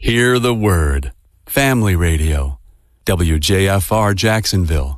Hear the Word. Family Radio. WJFR Jacksonville.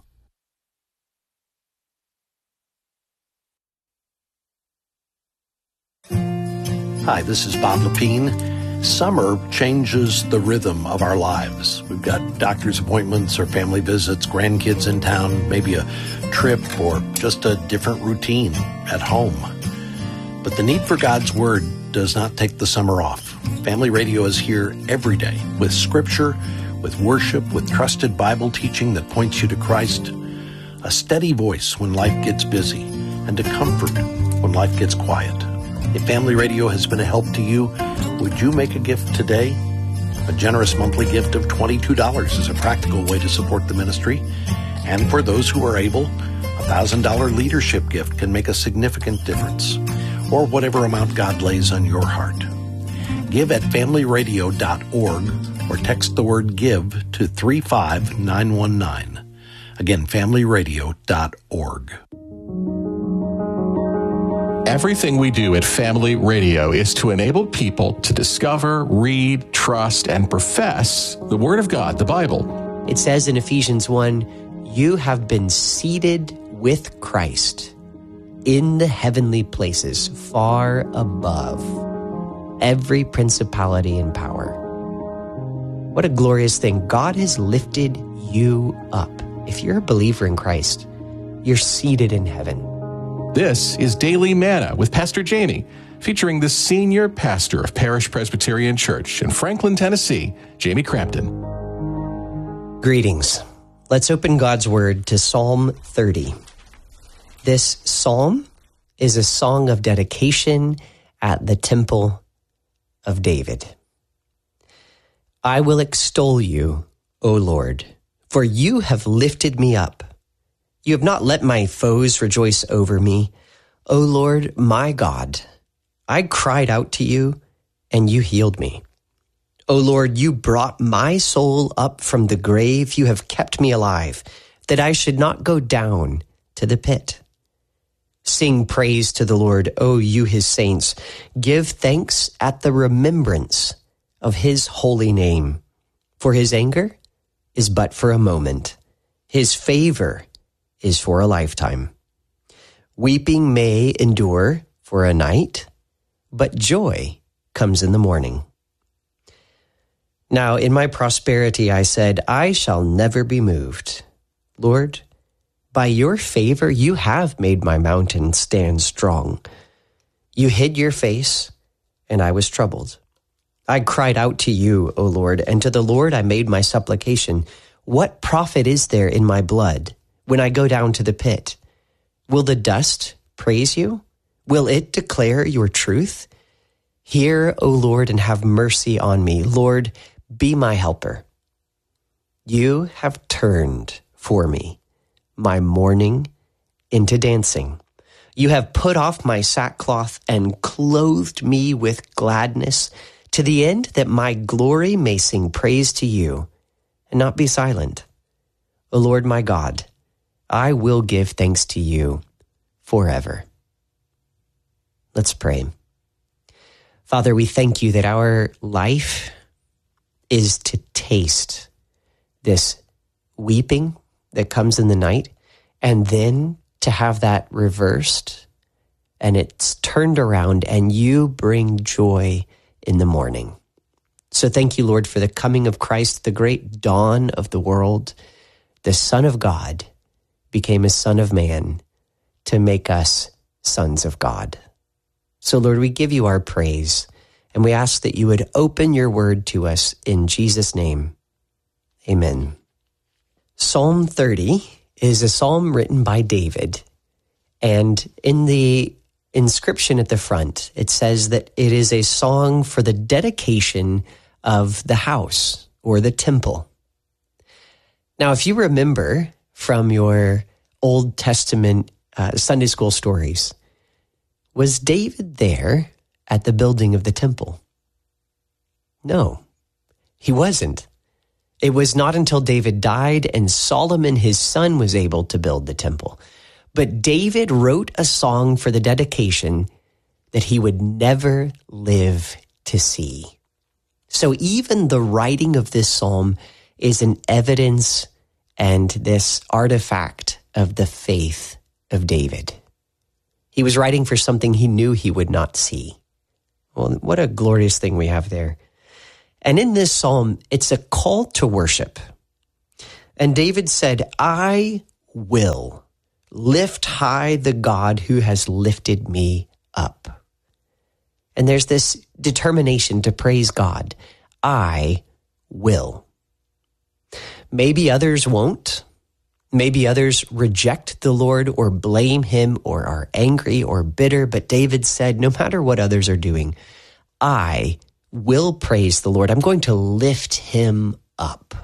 Hi, this is Bob Lepine. Summer changes the rhythm of our lives. We've got doctor's appointments or family visits, grandkids in town, maybe a trip or just a different routine at home. But the need for God's Word does not take the summer off. Family Radio is here every day with scripture, with worship, with trusted Bible teaching that points you to Christ, a steady voice when life gets busy, and a comfort when life gets quiet. If Family Radio has been a help to you, would you make a gift today? A generous monthly gift of $22 is a practical way to support the ministry. And for those who are able, a $1,000 leadership gift can make a significant difference, or whatever amount God lays on your heart. Give at familyradio.org or text the word GIVE to 35919. Again, familyradio.org. Everything we do at Family Radio is to enable people to discover, read, trust, and profess the Word of God, the Bible. It says in Ephesians 1, you have been seated with Christ in the heavenly places, far above every principality and power. What a glorious thing. God has lifted you up. If you're a believer in Christ, you're seated in heaven. This is Daily Manna with Pastor Jamie, featuring the senior pastor of Parish Presbyterian Church in Franklin, Tennessee, Jamie Crampton. Greetings. Let's open God's Word to Psalm 30. This psalm is a song of dedication at the temple of David. I will extol you, O Lord, for you have lifted me up. You have not let my foes rejoice over me. O Lord, my God, I cried out to you, and you healed me. O Lord, you brought my soul up from the grave. You have kept me alive, that I should not go down to the pit. Sing praise to the Lord, O you his saints. Give thanks at the remembrance of his holy name. For his anger is but for a moment. His favor is for a lifetime. Weeping may endure for a night, but joy comes in the morning. Now, in my prosperity, I said, I shall never be moved. Lord, by your favor, you have made my mountain stand strong. You hid your face, and I was troubled. I cried out to you, O Lord, and to the Lord I made my supplication. What profit is there in my blood when I go down to the pit? Will the dust praise you? Will it declare your truth? Hear, O Lord, and have mercy on me. Lord, be my helper. You have turned for me my mourning into dancing. You have put off my sackcloth and clothed me with gladness, to the end that my glory may sing praise to you and not be silent. O Lord my God, I will give thanks to you forever. Let's pray. Father, we thank you that our life is to taste this weeping that comes in the night, and then to have that reversed, and it's turned around, and you bring joy in the morning. So thank you, Lord, for the coming of Christ, the great dawn of the world. The Son of God became a Son of Man to make us sons of God. So, Lord, we give you our praise, and we ask that you would open your word to us in Jesus' name. Amen. Psalm 30 is a psalm written by David, and in the inscription at the front, it says that it is a song for the dedication of the house or the temple. Now, if you remember from your Old Testament Sunday school stories, was David there at the building of the temple? No, he wasn't. It was not until David died and Solomon, his son, was able to build the temple. But David wrote a song for the dedication that he would never live to see. So even the writing of this psalm is an evidence and this artifact of the faith of David. He was writing for something he knew he would not see. Well, what a glorious thing we have there. And in this psalm, it's a call to worship. And David said, I will lift high the God who has lifted me up. And there's this determination to praise God. I will. Maybe others won't. Maybe others reject the Lord or blame him or are angry or bitter. But David said, no matter what others are doing, I will praise the Lord. I'm going to lift him up.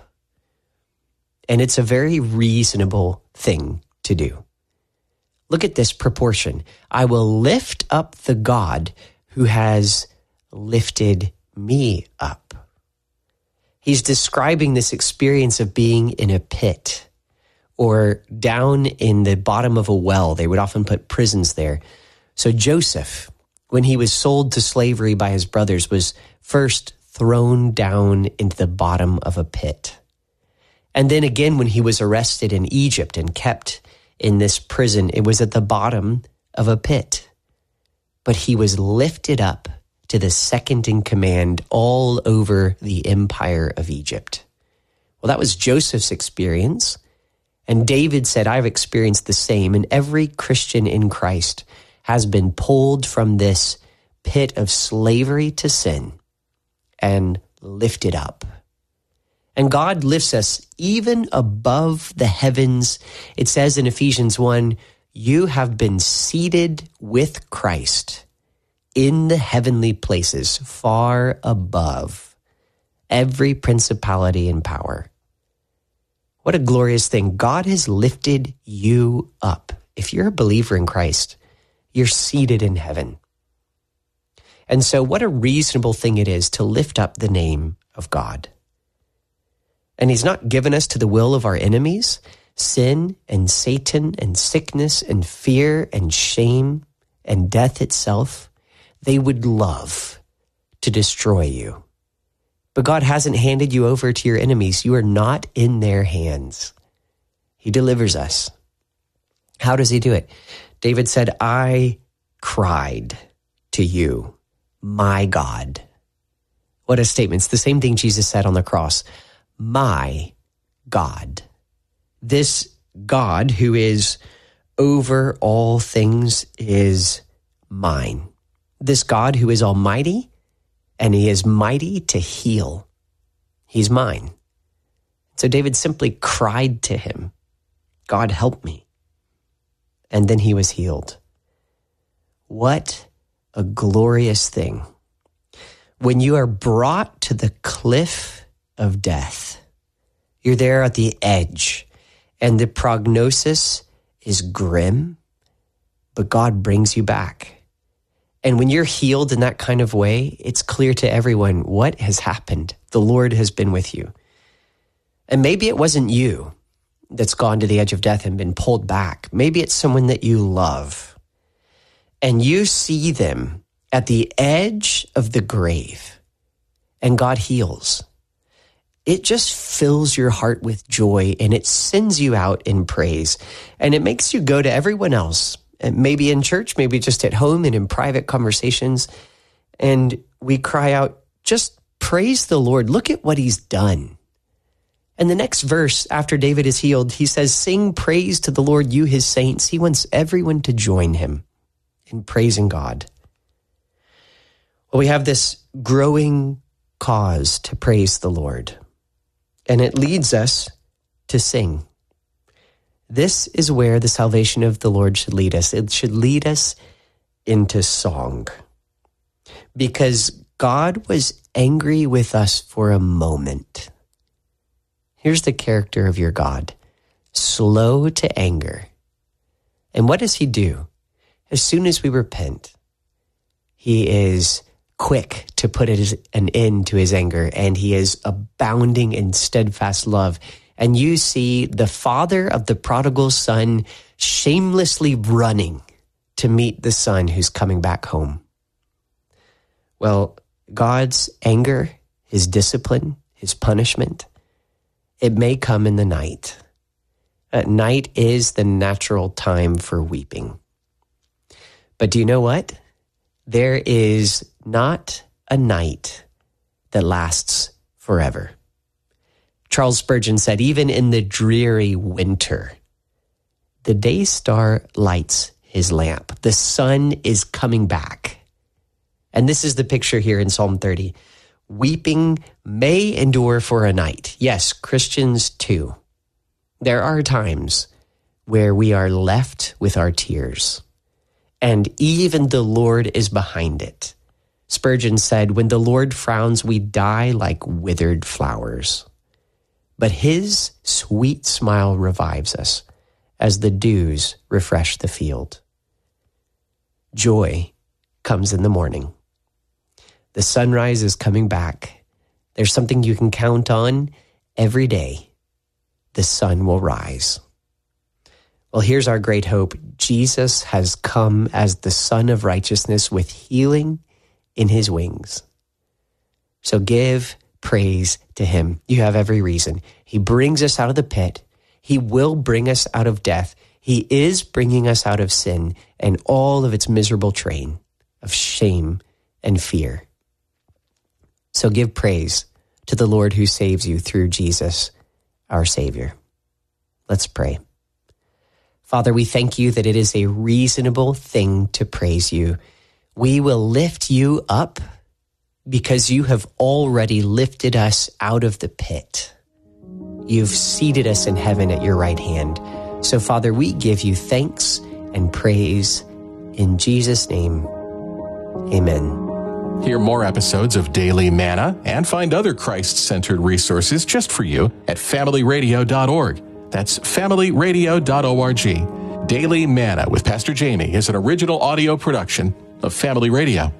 And it's a very reasonable thing to do. Look at this proportion. I will lift up the God who has lifted me up. He's describing this experience of being in a pit or down in the bottom of a well. They would often put prisons there. So Joseph, when he was sold to slavery by his brothers, was first thrown down into the bottom of a pit. And then again, when he was arrested in Egypt and kept in this prison, it was at the bottom of a pit. But he was lifted up to the second in command all over the empire of Egypt. Well, that was Joseph's experience. And David said, I've experienced the same. And every Christian in Christ has been pulled from this pit of slavery to sin and lifted up. And God lifts us even above the heavens. It says in Ephesians 1, you have been seated with Christ in the heavenly places, far above every principality and power. What a glorious thing. God has lifted you up. If you're a believer in Christ, you're seated in heaven. And so what a reasonable thing it is to lift up the name of God. And he's not given us to the will of our enemies, sin and Satan and sickness and fear and shame and death itself. They would love to destroy you. But God hasn't handed you over to your enemies. You are not in their hands. He delivers us. How does he do it? David said, I cried to you, my God. What a statement. It's the same thing Jesus said on the cross. My God. This God who is over all things is mine. This God who is almighty and he is mighty to heal. He's mine. So David simply cried to him, God, help me. And then he was healed. What a glorious thing. When you are brought to the cliff of death, you're there at the edge, and the prognosis is grim, but God brings you back. And when you're healed in that kind of way, it's clear to everyone what has happened. The Lord has been with you. And maybe it wasn't you that's gone to the edge of death and been pulled back. Maybe it's someone that you love. And you see them at the edge of the grave, and God heals. It just fills your heart with joy, and it sends you out in praise. And it makes you go to everyone else, maybe in church, maybe just at home and in private conversations. And we cry out, just praise the Lord. Look at what he's done. And the next verse after David is healed, he says, sing praise to the Lord, you his saints. He wants everyone to join him in praising God. Well, we have this growing cause to praise the Lord, and it leads us to sing. This is where the salvation of the Lord should lead us. It should lead us into song, because God was angry with us for a moment. Here's the character of your God, slow to anger. And what does he do? As soon as we repent, he is quick to put an end to his anger, and he is abounding in steadfast love. And you see the father of the prodigal son shamelessly running to meet the son who's coming back home. Well, God's anger, his discipline, his punishment, it may come in the night. Night is the natural time for weeping. But do you know what? There is not a night that lasts forever. Charles Spurgeon said, even in the dreary winter, the day star lights his lamp. The sun is coming back. And this is the picture here in Psalm 30. Weeping may endure for a night. Yes, Christians too. There are times where we are left with our tears, and even the Lord is behind it. Spurgeon said, when the Lord frowns, we die like withered flowers. But his sweet smile revives us as the dews refresh the field. Joy comes in the morning. The sunrise is coming back. There's something you can count on every day. The sun will rise. Well, here's our great hope. Jesus has come as the Son of Righteousness with healing in his wings. So give praise to him. You have every reason. He brings us out of the pit. He will bring us out of death. He is bringing us out of sin and all of its miserable train of shame and fear. So give praise to the Lord who saves you through Jesus, our Savior. Let's pray. Father, we thank you that it is a reasonable thing to praise you. We will lift you up because you have already lifted us out of the pit. You've seated us in heaven at your right hand. So, Father, we give you thanks and praise in Jesus' name. Amen. Hear more episodes of Daily Manna and find other Christ-centered resources just for you at familyradio.org. That's familyradio.org. Daily Manna with Pastor Jamie is an original audio production of Family Radio.